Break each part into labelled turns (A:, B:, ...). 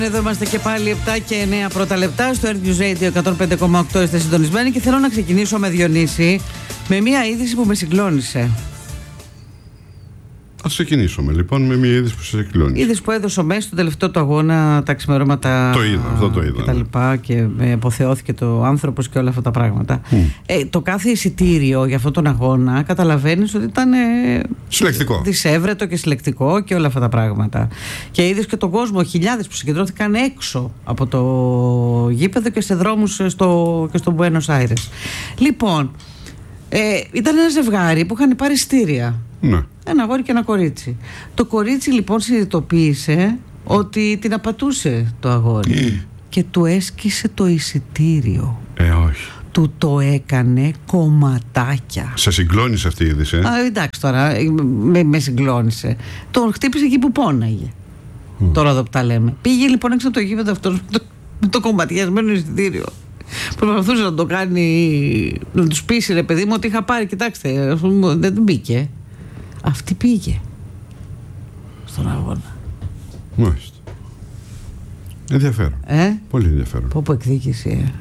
A: Εδώ είμαστε και πάλι 7 και 9 πρώτα λεπτά στο News Radio 105,8 είστε συντονισμένοι και θέλω να ξεκινήσω με Διονύση με μια είδηση που με συγκλώνησε.
B: Ας ξεκινήσουμε λοιπόν με μια είδηση που σε συγκλώνησε.
A: Είδηση που έδωσε μέσα στο τελευταίο του αγώνα τα ξημερώματα.
B: Αυτό το είδα.
A: Και τα λοιπά και αποθεώθηκε το άνθρωπος και όλα αυτά τα πράγματα. Το κάθε εισιτήριο για αυτόν τον αγώνα καταλαβαίνεις ότι ήταν
B: συλλεκτικό.
A: Δισεύρετο και συλλεκτικό και όλα αυτά τα πράγματα. Και είδες και τον κόσμο, χιλιάδες που συγκεντρώθηκαν έξω από το γήπεδο και σε δρόμους και στο Buenos Aires. Λοιπόν, ήταν ένα ζευγάρι που είχαν πάρει εισιτήρια.
B: Ναι.
A: Ένα αγόρι και ένα κορίτσι. Το κορίτσι λοιπόν συνειδητοποίησε ότι την απατούσε το αγόρι και του έσκησε το εισιτήριο.
B: Όχι.
A: Του το έκανε κομματάκια.
B: Σε συγκλώνησε αυτή η είδηση,
A: εντάξει τώρα, με συγκλώνησε. Τον χτύπησε εκεί που πόναγε. Τώρα εδώ που τα λέμε. Πήγε λοιπόν έξω από το γήπεδο αυτό με το κομματιασμένο εισιτήριο. Προσπαθούσε να το κάνει, να του πείσει ρε παιδί μου ότι είχα πάρει, κοιτάξτε, δεν μπήκε. Αυτή πήγε στον αγώνα.
B: Μάλιστα. Ενδιαφέρον. Πολύ ενδιαφέρον.
A: Πω εκδίκηση.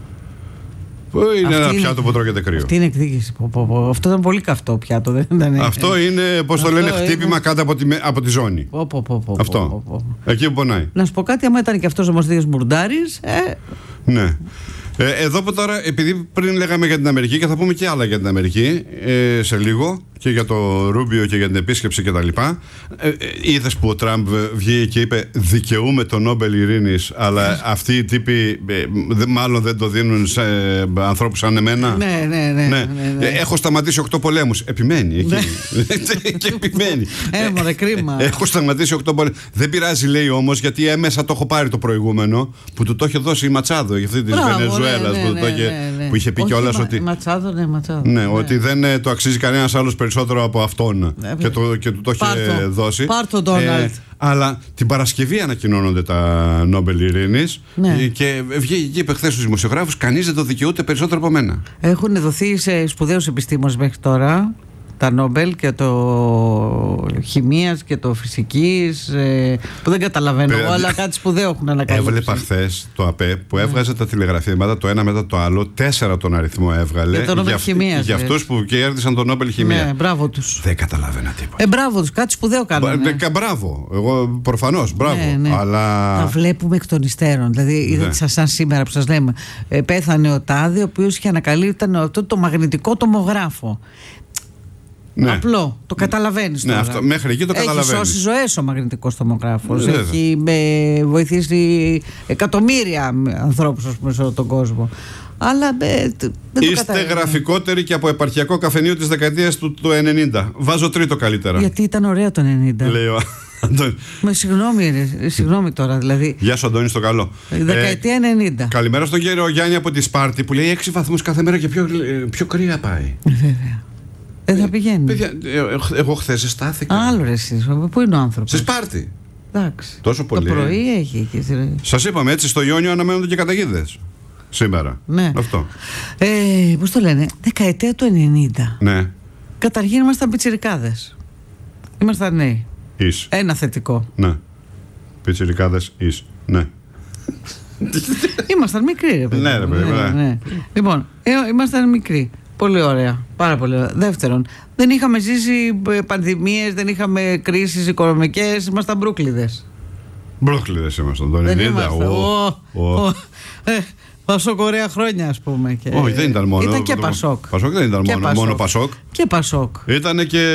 B: Είναι ένα πιάτο που τρώγεται κρύο.
A: Αυτή είναι εκδίκηση. Αυτό ήταν πολύ καυτό πιάτο. Δεν ήταν.
B: Αυτό είναι, πώς το λένε, χτύπημα κάτω από τη ζώνη. Αυτό. Εκεί που πονάει.
A: Να σου πω κάτι, άμα ήταν και αυτός ο Μαστίγιος Μουρντάρης.
B: Ναι. Εδώ που τώρα, επειδή πριν λέγαμε για την Αμερική και θα πούμε και άλλα για την Αμερική σε λίγο και για το Ρούμπιο και για την επίσκεψη και τα λοιπά, είδες που ο Τραμπ βγήκε και είπε δικαιούμε το Νόμπελ Ειρήνης, αλλά αυτοί οι τύποι μάλλον δεν το δίνουν σε ανθρώπους σαν εμένα.
A: Ναι.
B: Έχω σταματήσει 8 πολέμους. Επιμένει εκεί. Και επιμένει.
A: Μωρέ, κρίμα.
B: Έχω σταματήσει 8 πολέμους. Δεν πειράζει, λέει όμως, γιατί έμεσα το έχω πάρει το προηγούμενο που του το είχε δώσει η Ματσάδο για αυτή τη Βενεζουέλα. Που είχε πει κιόλας ότι.
A: Ματσάδο.
B: Ναι, ότι δεν το αξίζει κανένας άλλος περισσότερο από αυτόν. Και του το είχε δώσει.
A: Πάρ' το Ντόναλντ.
B: Αλλά την Παρασκευή ανακοινώνονται τα Νόμπελ Ειρήνης. Και βγήκε και είπε χθες στους δημοσιογράφους: κανείς δεν το δικαιούται περισσότερο από μένα.
A: Έχουν δοθεί σε σπουδαίους επιστήμονες μέχρι τώρα τα Νόμπελ και το χημείας και το φυσικής που δεν καταλαβαίνω αλλά κάτι σπουδαίο έχουν ανακαλύψει.
B: Έβλεπα χθες το ΑΠΕ που έβγαζε τα τηλεγραφήματα το ένα μετά το άλλο, 4 τον αριθμό έβγαλε για αυτούς που κέρδισαν το Νόμπελ Χημεία.
A: Ναι, μπράβο τους.
B: Δεν καταλαβαίνα τίποτα.
A: Μπράβο τους, κάτι σπουδαίο κάνανε.
B: Μπράβο, εγώ προφανώς, μπράβο.
A: Ναι.
B: Αλλά...
A: Τα βλέπουμε εκ των υστέρων. Δηλαδή, είδατε σαν σήμερα που σας λέμε, πέθανε ο Τάδε, ο οποίος είχε ανακαλύψει αυτό το μαγνητικό τομογράφο. Ναι. Απλό, το καταλαβαίνεις τώρα.
B: Αυτό, μέχρι εκεί το καταλαβαίνεις.
A: Έχει σώσει ζωές ο μαγνητικός τομογράφος. Έχει βοηθήσει εκατομμύρια ανθρώπους σε όλο τον κόσμο. Αλλά
B: είστε γραφικότεροι και από επαρχιακό καφενείο της δεκαετίας του 90. Βάζω τρίτο καλύτερα.
A: Γιατί ήταν ωραίο το 90.
B: Λέει ο Αντώνη.
A: Συγγνώμη τώρα δηλαδή.
B: Γεια σου Αντώνη, στο καλό.
A: Δεκαετία 90.
B: Καλημέρα στον κύριο Γιάννη από τη Σπάρτη που λέει 6 βαθμούς κάθε μέρα και πιο κρύα πάει.
A: Βέβαια. Δεν θα πηγαίνει.
B: Παιδιά, εγώ χθες ζεστάθηκα.
A: Άλλο ρε εσείς, πού είναι ο άνθρωπος.
B: Σε Σπάρτη.
A: Εντάξει.
B: Τόσο πολύ.
A: Το πρωί έχει.
B: Σας είπαμε έτσι, στο Ιόνιο αναμένονται και καταιγίδες. Σήμερα.
A: Ναι.
B: Αυτό.
A: Πώς το λένε, δεκαετία του 90.
B: Ναι.
A: Καταρχήν ήμασταν πιτσιρικάδες. Ήμασταν νέοι. Ένα θετικό.
B: Ναι. Πιτσιρικάδες ναι.
A: Ήμασταν μικροί ρε παιδί.
B: Ναι, ρε παιδί.
A: Ναι. Λοιπόν, ήμασταν μικροί. Πολύ ωραία. Πάρα πολύ ωραία. Δεύτερον, δεν είχαμε ζήσει πανδημίες, δεν είχαμε κρίσεις οικονομικές. Ήμασταν μπρούκλιδες.
B: Μπρούκλιδες ήμασταν το 90.
A: Πασόκ ωραία χρόνια, ας πούμε.
B: Όχι, δεν ήταν μόνο.
A: Ήταν και Πασόκ.
B: Πασόκ δεν ήταν μόνο Πασόκ.
A: Και Πασόκ.
B: Ήταν και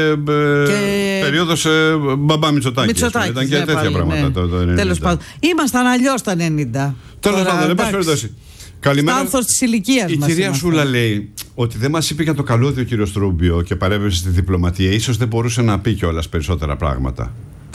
B: περίοδος Μπαμπά Μητσοτάκη. Ήταν και τέτοια πράγματα το 90.
A: Τέλος πάντων. Ήμασταν αλλιώς τα 90.
B: Τέλος πάντων, δεν πας περιπτώσει. Καλημέρα.
A: Στάνθος της ηλικίας
B: μας. Η κυρία Σούλα λέει ότι δεν μας είπε για το καλώδιο ο κύριος Ρούμπιο και παρέβησε στη διπλωματία. Ίσως δεν μπορούσε να πει κιόλας περισσότερα πράγματα.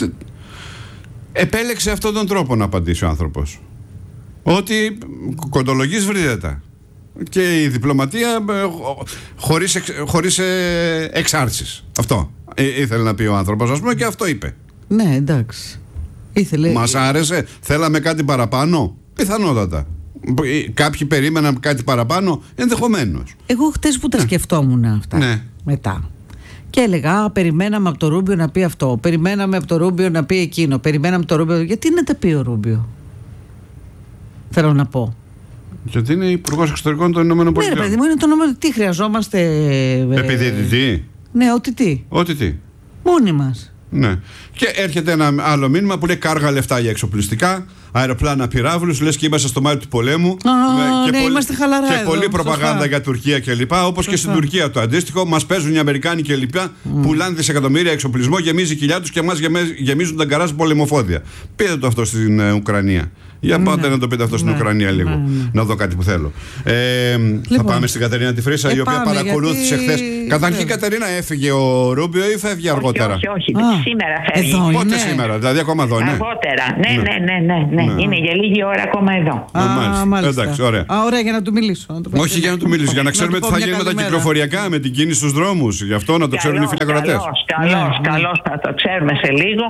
B: Επέλεξε αυτόν τον τρόπο να απαντήσει ο άνθρωπος. Ότι κοντολογείς βρίζεται. Και η διπλωματία χωρίς εξάρσεις. Αυτό ήθελε να πει ο άνθρωπος, ας πούμε, και αυτό είπε.
A: Ναι, εντάξει.
B: Μας άρεσε, θέλαμε κάτι παραπάνω. Πιθανότατα. Κάποιοι περίμεναν κάτι παραπάνω, ενδεχομένως.
A: Εγώ χτες που τα σκεφτόμουν αυτά μετά Και έλεγα, περιμέναμε από το Ρούμπιο να πει αυτό, περιμέναμε από το Ρούμπιο να πει εκείνο, περιμέναμε από το Ρούμπιο. Γιατί να τα πει ο Ρούμπιο, θέλω να πω.
B: Γιατί είναι υπουργός εξωτερικών των ΗΠΑ.
A: Ναι, ρε παιδί μου, είναι το νούμερο. Τι χρειαζόμαστε.
B: Επιδετητή.
A: Ναι, ό,τι τι. Μόνοι μας.
B: Ναι. Και έρχεται ένα άλλο μήνυμα που λέει κάργα λεφτά για εξοπλιστικά, αεροπλάνα, πυράβλους, λες και είμαστε στο μάτι του πολέμου.
A: Ναι, είμαστε χαλαρά.
B: Και
A: εδώ,
B: πολλή προπαγάνδα για Τουρκία κλπ. Όπως και στην Τουρκία το αντίστοιχο. Μας παίζουν οι Αμερικάνοι κλπ. Πουλάνε δισεκατομμύρια εξοπλισμό, γεμίζει κοιλιά τους και εμάς γεμίζουν τα γκαράζ πολεμοφόδια. Πείτε το αυτό στην Ουκρανία. Για πάτε να το πείτε αυτό στην Ουκρανία λίγο. Να δω κάτι που θέλω. Θα πάμε στην Κατερίνα τη Φρύσα, η οποία παρακολούθησε χθες. Καταρχήν, Κατερίνα, έφυγε ο Ρούμπιο ή φεύγει αργότερα?
C: Όχι. Σήμερα φεύγει.
B: Πότε σήμερα, δηλαδή ακόμα εδώ, ναι.
C: Αργότερα. Ναι. Είναι για λίγη ώρα ακόμα εδώ.
A: Μάλιστα.
B: Εντάξει, ωραία.
A: Ωραία, για να του μιλήσω.
B: Όχι για να του μιλήσω, για να ξέρουμε τι θα γίνει με τα κυκλοφοριακά, με την κίνηση στους δρόμους. Γι' αυτό να το ξέρουν οι φίλοι ακροατές.
C: Καλώς, θα το ξέρουμε σε λίγο.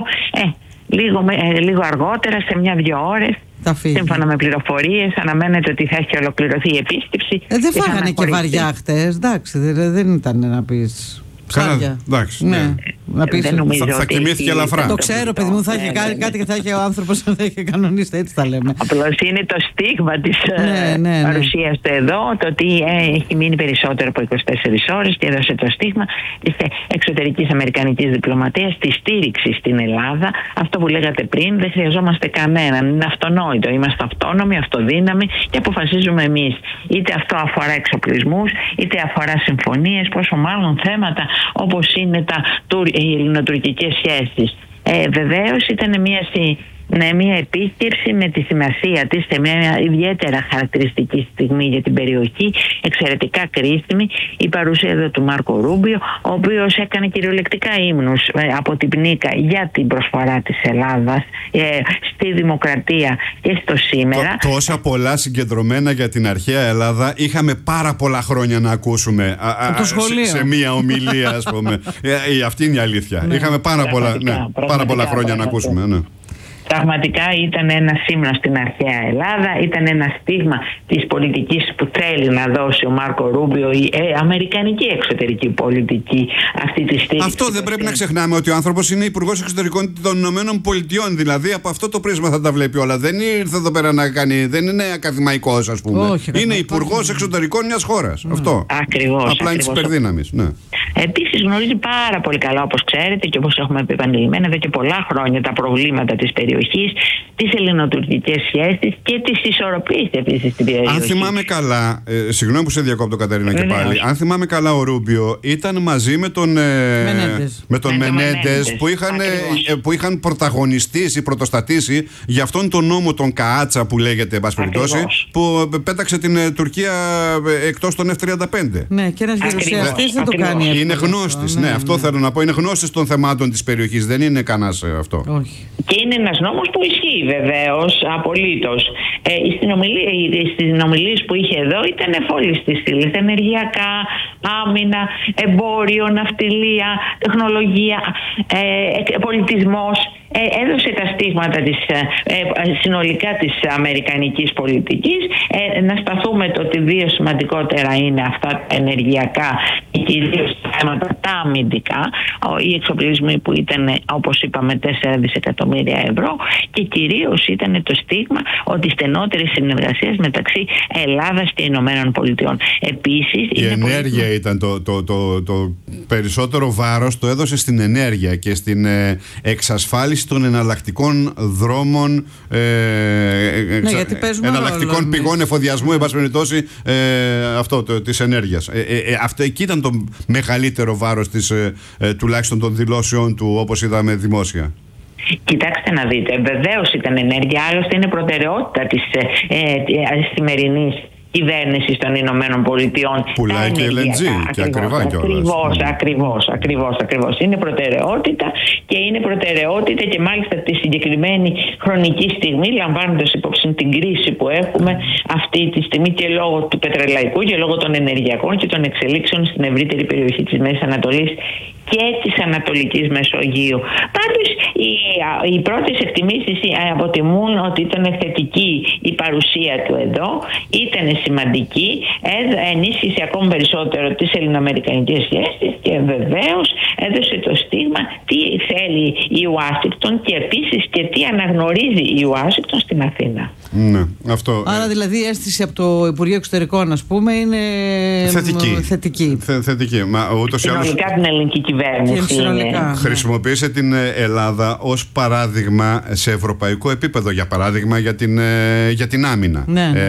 C: Λίγο αργότερα, σε 1-2 ώρες. Σύμφωνα με πληροφορίες, αναμένεται ότι θα έχει ολοκληρωθεί η επίσκεψη.
A: Δεν φάγανε και βαριά χτες, εντάξει, δεν ήταν να πεις.
B: Καλά, εντάξει. Ναι. Θα κοιμήθηκε ελαφρά.
A: Το ξέρω, παιδί μου, θα έχει κάτι και θα έχει ο άνθρωπος να έχει κανονίσει, έτσι τα λέμε.
C: Απλώς είναι το στίγμα της παρουσίας του εδώ, το ότι έχει μείνει περισσότερο από 24 ώρες και έδωσε το στίγμα της εξωτερικής αμερικανικής διπλωματίας, τη στήριξη στην Ελλάδα. Αυτό που λέγατε πριν, δεν χρειαζόμαστε κανέναν. Είναι αυτονόητο. Είμαστε αυτόνομοι, αυτοδύναμοι και αποφασίζουμε εμείς. Είτε αυτό αφορά εξοπλισμούς, είτε αφορά συμφωνίες, πόσο μάλλον θέματα όπως είναι οι ελληνοτουρκικές σχέσεις. Βεβαίως ήταν μια επίσκεψη με τη σημασία της σε μια ιδιαίτερα χαρακτηριστική στιγμή για την περιοχή, εξαιρετικά κρίσιμη, η παρουσία εδώ του Μάρκο Ρούμπιο, ο οποίος έκανε κυριολεκτικά ύμνους από την Πνίκα για την προσφορά της Ελλάδας στη δημοκρατία και στο σήμερα.
B: Τόσα πολλά συγκεντρωμένα για την αρχαία Ελλάδα είχαμε πάρα πολλά χρόνια να ακούσουμε σε μία ομιλία, ας πούμε. Αυτή είναι η αλήθεια. Είχαμε πάρα πολλά χρόνια να ακούσουμε. Ναι.
C: Πραγματικά ήταν ένα ύμνος στην αρχαία Ελλάδα, ήταν ένα στίγμα της πολιτικής που θέλει να δώσει ο Μάρκο Ρούμπιο, η αμερικανική εξωτερική πολιτική αυτή τη στιγμή.
B: Αυτό δεν πρέπει να ξεχνάμε, ότι ο άνθρωπος είναι υπουργός εξωτερικών των Ηνωμένων Πολιτειών, δηλαδή από αυτό το πρίσμα θα τα βλέπει όλα. Δεν ήρθε εδώ πέρα να κάνει, δεν είναι ακαδημαϊκός, ας πούμε. Όχι, είναι υπουργός εξωτερικών μιας χώρας. Αυτό.
C: Ακριβώς.
B: Απλά είναι της υπερδύναμης. Ναι.
C: Επίσης γνωρίζει πάρα πολύ καλά, όπως ξέρετε και όπως έχουμε πει επανειλημμένα εδώ και πολλά χρόνια, τα προβλήματα της περιοχής, τις ελληνοτουρκικές σχέσεις και τις ισορροπίες επίσης στην περιοχή.
B: Αν θυμάμαι καλά, συγγνώμη που σε διακόπτω, Κατερίνα, και πάλι. Αν θυμάμαι καλά, ο Ρούμπιο ήταν μαζί με τον Μενέντες που είχαν πρωταγωνιστήσει, πρωτοστατήσει για αυτόν τον νόμο τον Καάτσα που λέγεται, εν πάση περιπτώσει, που πέταξε την Τουρκία εκτός των F-35.
A: Ναι, και ένας γερουσιαστής δεν το κάνει.
B: Είναι γνώστης, ναι, αυτό θέλω να πω. Είναι γνώστης των θεμάτων της περιοχής. Δεν είναι κανένας αυτό.
A: Όχι.
C: Και είναι ένας νόμος που ισχύει βεβαίως, απολύτως. Στις συνομιλίες που είχε εδώ ήταν εφόλης της στήλης. Ενεργειακά, άμυνα, εμπόριο, ναυτιλία, τεχνολογία, πολιτισμός. Έδωσε τα στίγματα συνολικά της αμερικανικής πολιτικής. Να σταθούμε το ότι δύο σημαντικότερα είναι αυτά τα ενεργειακά και κυρίως τα θέματα τα αμυντικά, οι εξοπλισμοί που ήταν, όπως είπαμε, 4 δισεκατομμύρια ευρώ, και κυρίως ήταν το στίγμα ότι στενότερη συνεργασία μεταξύ Ελλάδας και Ηνωμένων Πολιτειών. Επίσης,
B: η ενέργεια ήταν το περισσότερο βάρος, το έδωσε στην ενέργεια και στην εξασφάλιση των εναλλακτικών δρόμων, εναλλακτικών πηγών εφοδιασμού, εν πάση περιπτώσει, της ενέργειας. Αυτό εκεί ήταν το μεγαλύτερο βάρος τουλάχιστον των δηλώσεων του, όπως είδαμε δημόσια.
C: Κοιτάξτε να δείτε, βεβαίως ήταν ενέργεια, άλλωστε είναι προτεραιότητα της σημερινής κυβέρνηση των Ηνωμένων Πολιτειών.
B: Πουλάει και LNG και ακριβά κιόλας.
C: Ακριβώς. Είναι προτεραιότητα και είναι προτεραιότητα και μάλιστα τη συγκεκριμένη χρονική στιγμή, λαμβάνοντας υπόψη την κρίση που έχουμε αυτή τη στιγμή και λόγω του πετρελαϊκού και λόγω των ενεργειακών και των εξελίξεων στην ευρύτερη περιοχή της Μέσης Ανατολής και της Ανατολικής Μεσογείου. Πάντως οι πρώτες εκτιμήσεις αποτιμούν ότι ήταν θετική η παρουσία του εδώ, ήταν σημαντική, ενίσχυσε ακόμη περισσότερο τις ελληνοαμερικανικές σχέσεις και βεβαίως έδωσε το στίγμα τι θέλει η Ουάσιγκτον και επίσης και τι αναγνωρίζει η Ουάσιγκτον στην Αθήνα.
B: Ναι, αυτό.
A: Άρα δηλαδή η αίσθηση από το Υπουργείο Εξωτερικών, ας πούμε, είναι θετική.
B: Θετική. Μα ούτως ή άλλως
C: συνολικά την ελληνική κυβέρνηση
B: χρησιμοποίησε την Ελλάδα ως παράδειγμα σε ευρωπαϊκό επίπεδο, για παράδειγμα για την άμυνα.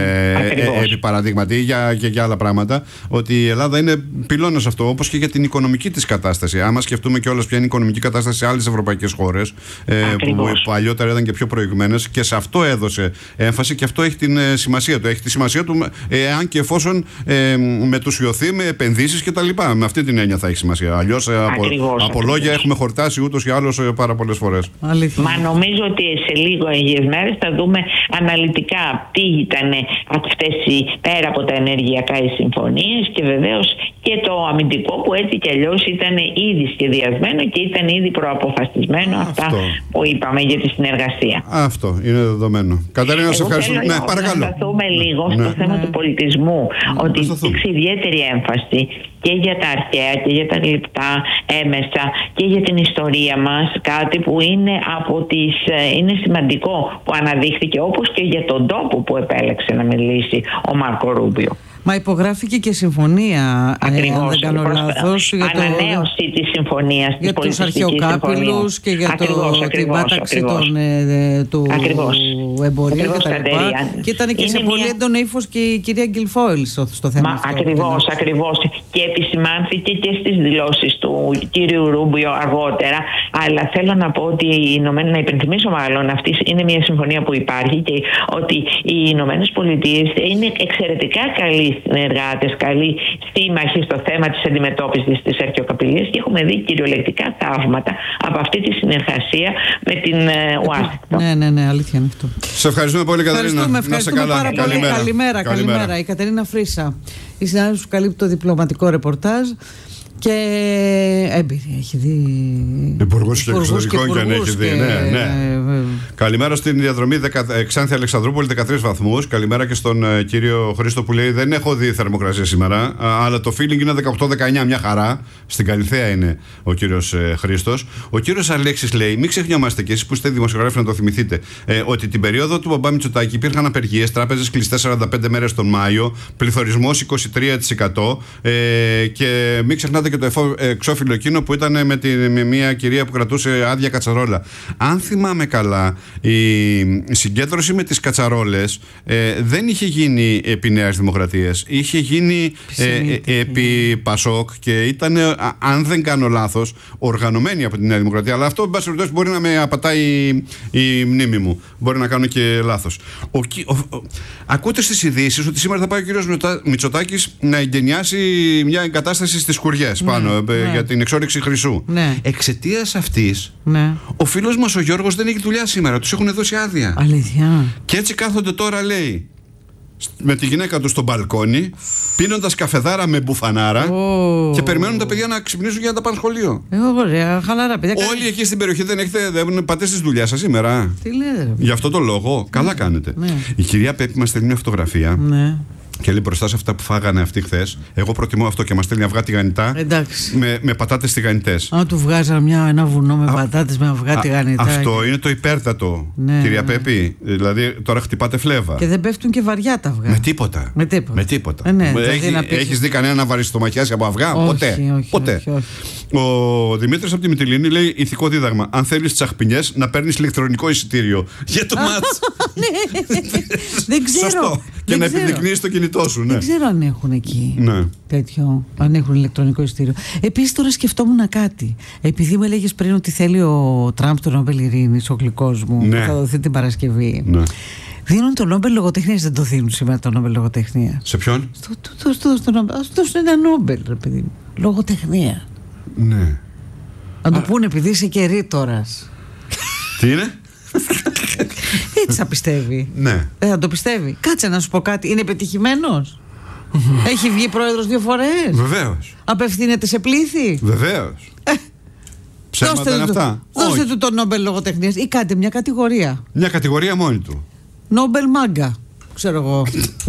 B: Επί παραδείγματι και για άλλα πράγματα, ότι η Ελλάδα είναι πυλώνας αυτό, όπως και για την οικονομική της κατάσταση. Άμα σκεφτούμε κιόλας ποια είναι η οικονομική κατάσταση σε άλλες ευρωπαϊκές χώρες, που παλιότερα ήταν και πιο προηγμένες, και σε αυτό έδωσε έμφαση και αυτό έχει την σημασία του. Έχει τη σημασία του εάν και εφόσον μετουσιωθεί με επενδύσεις κτλ. Με αυτή την έννοια θα έχει σημασία. Αλλιώς από λόγια έχουμε χορτάσει ούτως ή άλλως πάρα πολλές φορές.
C: Μα νομίζω ότι σε λίγο λίγες μέρες θα δούμε αναλυτικά τι ήταν αυτές πέρα από τα ενεργειακά οι συμφωνίες και βεβαίως και το αμυντικό που έτσι κι αλλιώς ήταν ήδη σχεδιασμένο και ήταν ήδη προαποφασισμένο. Αυτά που είπαμε για τη συνεργασία.
B: Αυτό είναι δεδομένο. Κατερίνα, σε ευχαριστώ. Ναι, παρακαλώ.
C: Να σταθούμε λίγο στο θέμα του πολιτισμού. Ότι υπήρξε ιδιαίτερη έμφαση και για τα αρχαία και για τα γλυπτά έμεσα και για την ιστορία μας, κάτι που είναι είναι σημαντικό που αναδείχθηκε, όπως και για τον τόπο που επέλεξε να μιλήσει ο Μάρκο Ρούμπιο.
A: Μα υπογράφηκε και συμφωνία, αν δεν κάνω λάθος,
C: ανανέωση της συμφωνίας,
A: για τους αρχαιοκάπηλους και για την πάταξη του εμπορίου κτλ. Και ήταν και σε πολύ έντονο ύφος και η κυρία Γκιλφόιλ στο θέμα αυτό.
C: Ακριβώς. Και επισημάνθηκε και στις δηλώσεις του κύριου Ρούμπιο αργότερα. Αλλά θέλω να πω ότι να υπενθυμίσω μάλλον, αυτή είναι μια συμφωνία που υπάρχει και ότι οι Ηνωμένες Πολιτείες είναι εξαιρετικά καλοί συνεργάτες, καλοί σύμμαχοι στο θέμα της αντιμετώπισης της αρχαιοκαπηλείας και έχουμε δει κυριολεκτικά θαύματα από αυτή τη συνεργασία με την Ουάσιγκτον.
A: Ναι, αλήθεια είναι αυτό.
B: Σε ευχαριστούμε πολύ, Κατερίνα.
A: Να είσαι καλά. Πάρα πολύ. Καλημέρα. Η Κατερίνα Φρίσα, η συνάδελφος που καλύπτει το διπλωματικό ρεπορτάζ και έμπειρη, έχει δει
B: υπουργούς και εξωτερικών και αν έχει δει. Ναι. Καλημέρα στην διαδρομή Ξάνθη Αλεξανδρούπολη 13 βαθμούς. Καλημέρα και στον κύριο Χρήστο που λέει: δεν έχω δει θερμοκρασία σήμερα, αλλά το feeling είναι 18-19, μια χαρά. Στην Καλιθέα είναι ο κύριος Χρήστος. Ο κύριος Αλέξης λέει: μην ξεχνιόμαστε, και εσείς που είστε δημοσιογράφοι να το θυμηθείτε, ότι την περίοδο του μπαμπά Μητσοτάκη υπήρχαν απεργίες, τράπεζες κλειστές 45 μέρες τον Μάιο, πληθωρισμός 23%. Και μην ξεχνάτε και το εξώφυλλο εκείνο που ήταν με μια κυρία που κρατούσε άδεια κατσαρόλα. Αν θυμάμαι καλά, η συγκέντρωση με τις κατσαρόλες δεν είχε γίνει επί Νέας Δημοκρατίας. Είχε γίνει επί Πασόκ και ήταν, αν δεν κάνω λάθος, οργανωμένη από τη Νέα Δημοκρατία. Αλλά αυτό, εν πάση περιπτώσει, μπορεί να με απατάει η μνήμη μου. Μπορεί να κάνω και λάθος. Ακούτε στις ειδήσεις ότι σήμερα θα πάει ο κύριος Μητσοτάκης να εγκαινιάσει μια εγκατάσταση στις Σκουριές πάνω για την εξόρυξη χρυσού. Εξαιτίας αυτής, ο φίλος μας ο Γιώργος δεν έχει δουλειά σήμερα. Τους έχουν δώσει άδεια.
A: Αλήθεια.
B: Και έτσι κάθονται τώρα, λέει, με τη γυναίκα του στο μπαλκόνι, πίνοντας καφεδάρα με μπουφανάρα και περιμένουν τα παιδιά να ξυπνήσουν για να τα πάνε σχολείο.
A: Ωραία, χαλαρά, παιδιά.
B: Όλοι εκεί στην περιοχή δεν πάτε στη δουλειά σας σήμερα.
A: Τι λέτε?
B: Γι' αυτό το λόγο, καλά κάνετε. Η κυρία Πέπη μας στέλνει μια φωτογραφία. Και λέει μπροστά σε αυτά που φάγανε αυτοί χθες. Εγώ προτιμώ αυτό και μας στέλνει αυγά τηγανιτά με πατάτες τηγανιτές.
A: Αν του βγάζαμε ένα βουνό με πατάτες με αυγά τηγανιτά.
B: Αυτό είναι το υπέρτατο, κυρία Πέπη. Δηλαδή τώρα χτυπάτε φλέβα. Και
A: δεν πέφτουν και βαριά τα αυγά.
B: Με τίποτα. Έχεις δει κανένα να βαριστομαχιάσει από αυγά? Ποτέ. Ο Δημήτρης από τη Μυτιλήνη λέει: ηθικό δίδαγμα. Αν θέλεις τσαχπινιές, να παίρνεις ηλεκτρονικό εισιτήριο για το μάτς.
A: Δεν ξέρω.
B: Σωστό. Και να επιδεικνύεις το κινητό σου.
A: Δεν ξέρω αν έχουν εκεί τέτοιο, αν έχουν ηλεκτρονικό εισιτήριο. Επίσης, τώρα σκεφτόμουν κάτι. Επειδή μου έλεγες πριν ότι θέλει ο Τραμπ το Νόμπελ Ειρήνης, ο γλυκός μου, που θα δοθεί την Παρασκευή. Δίνουν το Νόμπελ Λογοτεχνίας, δεν το δίνουν σήμερα το Νόμπελ Λογοτεχνίας?
B: Σε ποιον?
A: Ας δώσουν ένα Νόμπελ, ρε παιδί μου. Λογοτεχνία.
B: Ναι.
A: Να του πούνε, επειδή είσαι και ρήτορας.
B: Τι είναι?
A: Έτσι θα πιστεύει.
B: Ναι.
A: Δεν θα το πιστεύει. Κάτσε να σου πω κάτι. Είναι πετυχημένος? Έχει βγει πρόεδρος 2 φορές?
B: Βεβαίως.
A: Απευθύνεται σε πλήθη?
B: Βεβαίως. Ψέματα είναι αυτά.
A: Δώστε του το Νόμπελ λογοτεχνίας ή κάντε μια κατηγορία.
B: Μια κατηγορία μόνη του.
A: Νόμπελ μάγκα. Ξέρω εγώ.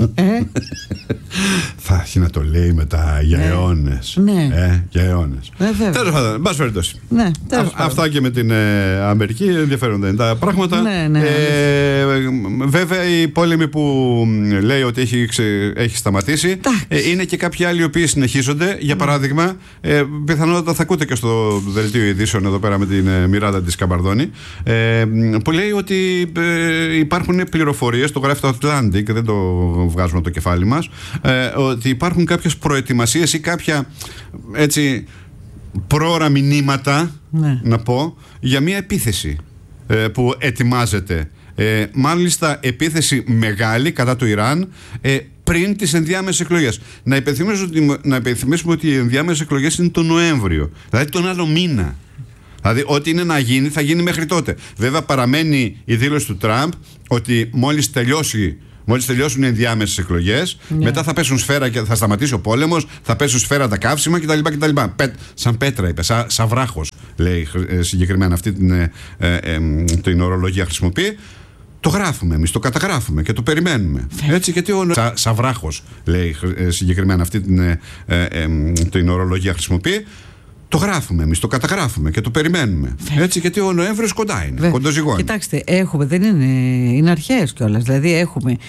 B: Θα έχει να το λέει μετά για αιώνες.
A: Ναι.
B: Για αιώνες. Τέλος πάντων, εν πάση περιπτώσει. Αυτά και με την Αμερική, ενδιαφέροντα είναι τα πράγματα. Βέβαια, οι πόλεμοι που λέει ότι έχει σταματήσει, είναι και κάποιοι άλλοι οι οποίοι συνεχίζονται. Για παράδειγμα, πιθανότατα θα ακούτε και στο δελτίο ειδήσεων εδώ πέρα με την Μιράντα της Καμπαρδόνη, που λέει ότι υπάρχουν πληροφορίες, το γράφει το Atlantic, δεν το βγάζουμε από το κεφάλι μας, ότι υπάρχουν κάποιες προετοιμασίες ή κάποια έτσι πρόωρα μηνύματα, να πω, για μια επίθεση που ετοιμάζεται. Μάλιστα επίθεση μεγάλη κατά του Ιράν πριν τις ενδιάμεσες εκλογές. Να υπενθυμίσουμε ότι οι ενδιάμεσες εκλογές είναι τον Νοέμβριο, δηλαδή τον άλλο μήνα. Δηλαδή, ό,τι είναι να γίνει, θα γίνει μέχρι τότε. Βέβαια, παραμένει η δήλωση του Τραμπ ότι μόλις τελειώσουν οι ενδιάμεσες εκλογές, μετά θα πέσουν σφαίρα και θα σταματήσει ο πόλεμος, θα πέσουν σφαίρα τα καύσιμα κτλ. Σαν πέτρα, είπε, σαν βράχος, λέει συγκεκριμένα αυτή την ορολογία χρησιμοποιεί. Το γράφουμε εμείς, το καταγράφουμε και το περιμένουμε. Έτσι, γιατί σαν βράχος, λέει συγκεκριμένα αυτή την ορολογία χρησιμοποιεί. Το γράφουμε εμείς, το καταγράφουμε και το περιμένουμε. Έτσι, γιατί ο Νοέμβριος κοντά είναι, κοντοζυγώνει.
A: Κοιτάξτε, δεν είναι αρχαίες κιόλας. Δηλαδή, έχουμε